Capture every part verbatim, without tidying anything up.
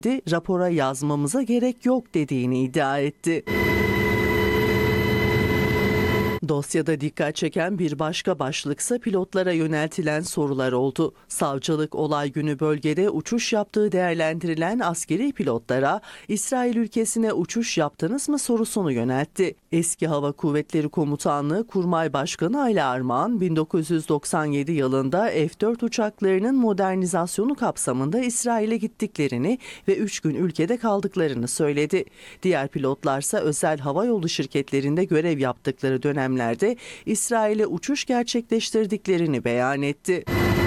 rapora yazmamıza gerek yok dediğini iddia etti. Dosyada dikkat çeken bir başka başlıksa pilotlara yöneltilen sorular oldu. Savcılık olay günü bölgede uçuş yaptığı değerlendirilen askeri pilotlara İsrail ülkesine uçuş yaptınız mı sorusunu yöneltti. Eski Hava Kuvvetleri Komutanlığı Kurmay Başkanı Ali Armağan, bin dokuz yüz doksan yedi yılında F dört uçaklarının modernizasyonu kapsamında İsrail'e gittiklerini ve üç gün ülkede kaldıklarını söyledi. Diğer pilotlarsa özel havayolu şirketlerinde görev yaptıkları dönemlerde İsrail'e uçuş gerçekleştirdiklerini beyan etti.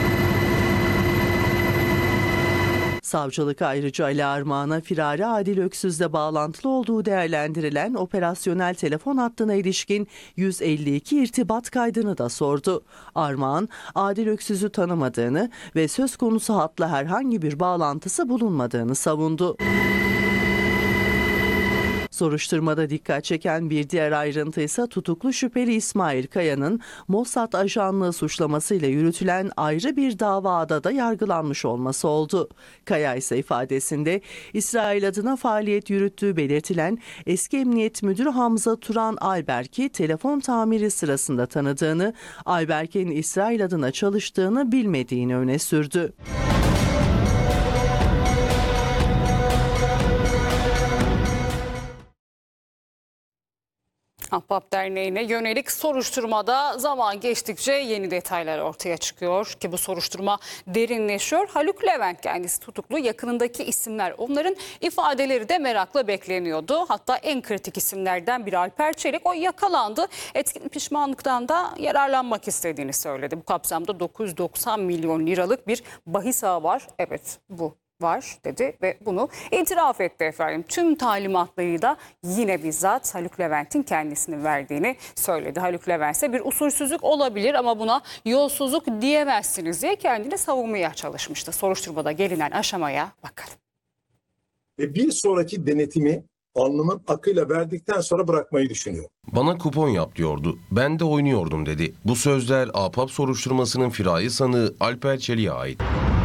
Savcılık ayrıca Ali Armağan'a firari Adil Öksüz'le bağlantılı olduğu değerlendirilen operasyonel telefon hattına ilişkin yüz elli iki irtibat kaydını da sordu. Armağan, Adil Öksüz'ü tanımadığını ve söz konusu hatla herhangi bir bağlantısı bulunmadığını savundu. Soruşturmada dikkat çeken bir diğer ayrıntı ise tutuklu şüpheli İsmail Kaya'nın Mossad ajanlığı suçlamasıyla yürütülen ayrı bir davada da yargılanmış olması oldu. Kaya ise ifadesinde İsrail adına faaliyet yürüttüğü belirtilen eski Emniyet Müdürü Hamza Turan Ayberk'i telefon tamiri sırasında tanıdığını, Ayberk'in İsrail adına çalıştığını bilmediğini öne sürdü. Ahbap Derneği'ne yönelik soruşturmada zaman geçtikçe yeni detaylar ortaya çıkıyor ki bu soruşturma derinleşiyor. Haluk Levent kendisi tutuklu, yakınındaki isimler, onların ifadeleri de merakla bekleniyordu. Hatta en kritik isimlerden biri Alper Çelik, o yakalandı. Etkin pişmanlıktan da yararlanmak istediğini söyledi. Bu kapsamda dokuz yüz doksan milyon liralık bir bahis ağı var. Evet, bu var dedi ve bunu itiraf etti efendim. Tüm talimatları da yine bizzat Haluk Levent'in kendisinin verdiğini söyledi. Haluk Levent ise bir usulsüzlük olabilir ama buna yolsuzluk diyemezsiniz diye kendini savunmaya çalışmıştı. Soruşturmada gelinen aşamaya bakalım. Ve bir sonraki denetimi alnımın akıyla verdikten sonra bırakmayı düşünüyor. Bana kupon yap diyordu. Ben de oynuyordum dedi. Bu sözler Ahbap soruşturmasının firari sanığı Alper Çelik'e ait.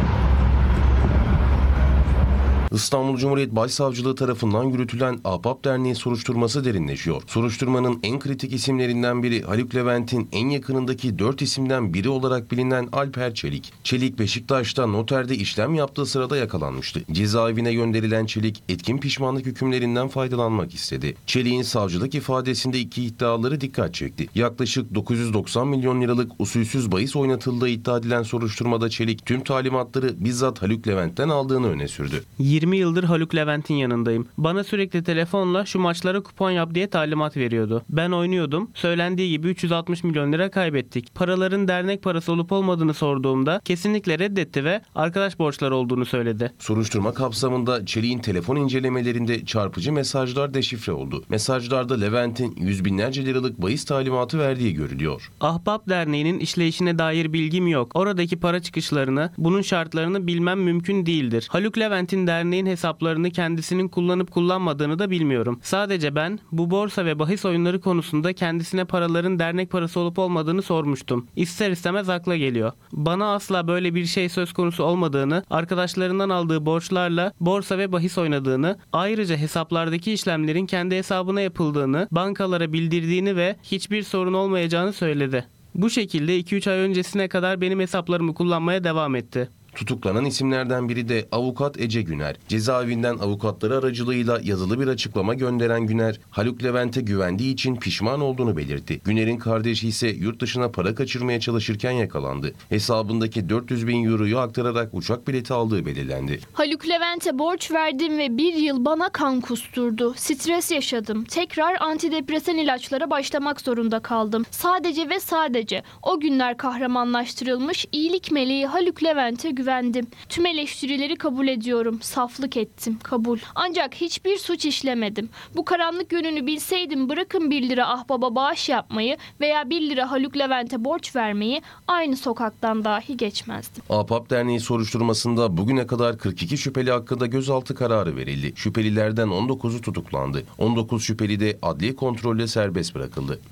İstanbul Cumhuriyet Başsavcılığı tarafından yürütülen Ahbap Derneği soruşturması derinleşiyor. Soruşturmanın en kritik isimlerinden biri Haluk Levent'in en yakınındaki dört isimden biri olarak bilinen Alper Çelik. Çelik, Beşiktaş'ta noterde işlem yaptığı sırada yakalanmıştı. Cezaevine gönderilen Çelik, etkin pişmanlık hükümlerinden faydalanmak istedi. Çelik'in savcılık ifadesinde iki iddiaları dikkat çekti. Yaklaşık dokuz yüz doksan milyon liralık usulsüz bahis oynatıldığı iddia edilen soruşturmada Çelik, tüm talimatları bizzat Haluk Levent'ten aldığını öne sürdü. yirmi yıldır Haluk Levent'in yanındayım. Bana sürekli telefonla şu maçlara kupon yap diye talimat veriyordu. Ben oynuyordum. Söylendiği gibi üç yüz altmış milyon lira kaybettik. Paraların dernek parası olup olmadığını sorduğumda kesinlikle reddetti ve arkadaş borçları olduğunu söyledi. Soruşturma kapsamında Çelik'in telefon incelemelerinde çarpıcı mesajlar deşifre oldu. Mesajlarda Levent'in yüz binlerce liralık bahis talimatı verdiği görülüyor. Ahbap Derneği'nin işleyişine dair bilgim yok. Oradaki para çıkışlarını, bunun şartlarını bilmem mümkün değildir. Haluk Levent'in derneğin hesaplarını kendisinin kullanıp kullanmadığını da bilmiyorum. Sadece ben bu borsa ve bahis oyunları konusunda kendisine paraların dernek parası olup olmadığını sormuştum. İster istemez akla geliyor. Bana asla böyle bir şey söz konusu olmadığını, arkadaşlarından aldığı borçlarla borsa ve bahis oynadığını, ayrıca hesaplardaki işlemlerin kendi hesabına yapıldığını, bankalara bildirdiğini ve hiçbir sorun olmayacağını söyledi. Bu şekilde iki üç ay öncesine kadar benim hesaplarımı kullanmaya devam etti. Tutuklanan isimlerden biri de avukat Ece Güner. Cezaevinden avukatları aracılığıyla yazılı bir açıklama gönderen Güner, Haluk Levent'e güvendiği için pişman olduğunu belirtti. Güner'in kardeşi ise yurt dışına para kaçırmaya çalışırken yakalandı. Hesabındaki dört yüz bin euroyu aktararak uçak bileti aldığı belirlendi. Haluk Levent'e borç verdim ve bir yıl bana kan kusturdu. Stres yaşadım. Tekrar antidepresan ilaçlara başlamak zorunda kaldım. Sadece ve sadece o günler kahramanlaştırılmış iyilik meleği Haluk Levent'e güvendim. Tüm eleştirileri kabul ediyorum. Saflık ettim. Kabul. Ancak hiçbir suç işlemedim. Bu karanlık yönünü bilseydim bırakın bir lira ahbaba bağış yapmayı veya bir lira Haluk Levent'e borç vermeyi, aynı sokaktan dahi geçmezdim. Ahbap Derneği soruşturmasında bugüne kadar kırk iki şüpheli hakkında gözaltı kararı verildi. Şüphelilerden on dokuzu tutuklandı. on dokuz şüpheli de adli kontrolle serbest bırakıldı.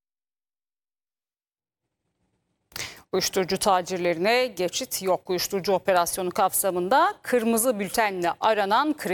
Uyuşturucu tacirlerine geçit yok. Uyuşturucu operasyonu kapsamında kırmızı bültenle aranan kritik